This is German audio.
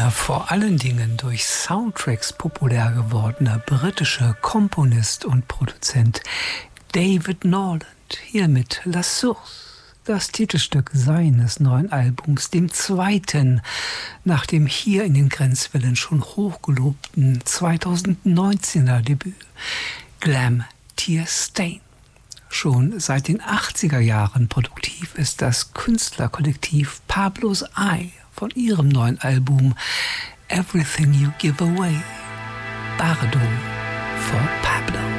Der vor allen Dingen durch Soundtracks populär gewordene britische Komponist und Produzent David Norland, hier mit La Source, das Titelstück seines neuen Albums, dem zweiten, nach dem hier in den Grenzwellen schon hochgelobten 2019er Debüt, Glam Tear Stain. Schon seit den 80er Jahren produktiv ist das Künstlerkollektiv Pablo's Eye von ihrem neuen Album Everything You Give Away, Bardo for Pablo.